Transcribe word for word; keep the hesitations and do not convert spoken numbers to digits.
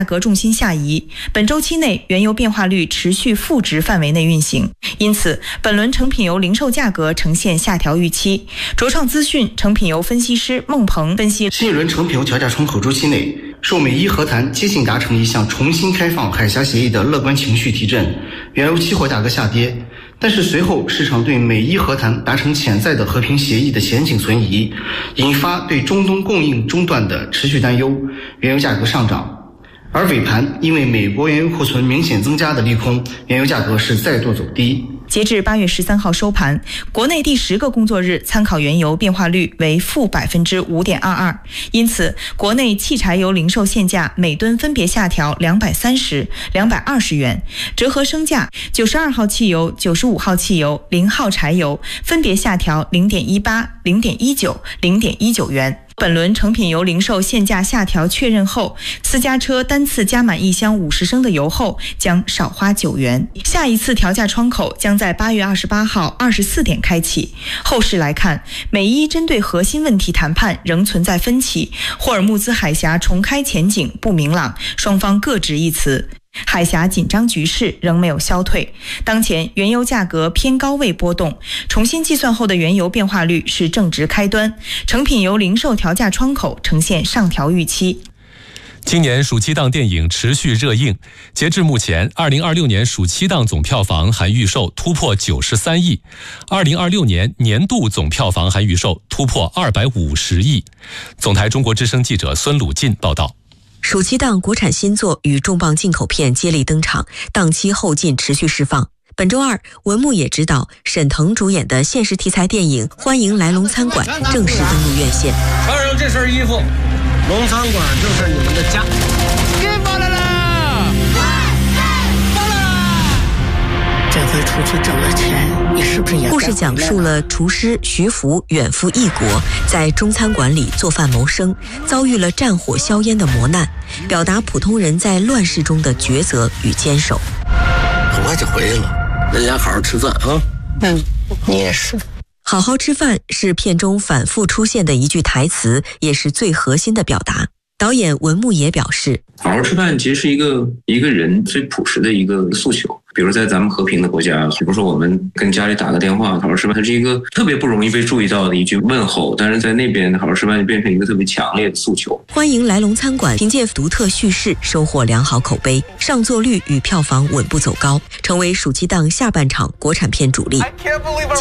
格重心下移，本周期内原油变化率持续负值范围内运行，因此本轮成品油零售价格呈现下调预期。卓创资讯成品油分析师孟鹏分析， 新一轮成品油调价窗口周期内，受美伊和谈接近达成一项重新开放海峡协议的乐观情绪提振，原油期货价格下跌。但是随后市场对美伊和谈达成潜在的和平协议的前景存疑，引发对中东供应中断的持续担忧，原油价格上涨。而尾盘因为美国原油库存明显增加的利空，原油价格是再度走低。 截至八月十三号收盘，国内第十个工作日参考原油变化率为负百分之五点二二，因此国内汽柴油零售限价每吨分别下调两百三十、两百二十元，折合升价，九十二号汽油、九十五号汽油、零号柴油分别下调零点一八、零点一九、零点一九元。本轮成品油零售限价下调确认后，私家车单次加满一箱五十升的油后将少花九元。下一次调价窗口将在八月二十八号二十四点开启。后市来看，美伊针对核心问题谈判仍存在分歧，霍尔木兹海峡重开前景不明朗，双方各执一词。海峡紧张局势仍没有消退，当前原油价格偏高位波动，重新计算后的原油变化率是正值开端，成品油零售调价窗口呈现上调预期。 今年暑期档电影持续热映，截至目前二零二六年暑期档总票房含预售突破九十三亿，二零二六年年度总票房含预售突破二百五十亿。总台中国之声记者孙鲁进报道。 暑期档国产新作与重磅进口片接力登场，档期后劲持续释放。本周二，文牧野执导、沈腾主演的现实题材电影《欢迎来龙餐馆》正式登陆院线。 穿上这身衣服，龙餐馆就是你们的家。 运爆了啦！爆了啦！ 这回出去挣了钱，你是不是也？ 故事讲述了厨师徐福远赴异国，在中餐馆里做饭谋生，遭遇了战火硝烟的磨难，表达普通人在乱世中的抉择与坚守。 很快就回来了，人家好好吃饭啊。 嗯，你也是。 好好吃饭是片中反复出现的一句台词，也是最核心的表达。导演文牧野表示， 好好吃饭其实是一个一个人最朴实的一个诉求。比如在咱们和平的国家，比如说我们跟家里打个电话好好吃饭，它是一个特别不容易被注意到的一句问候，但是在那边好好吃饭就变成一个特别强烈的诉求。 欢迎来龙餐馆凭借独特叙事收获良好口碑，上座率与票房稳步走高，成为暑期档下半场国产片主力。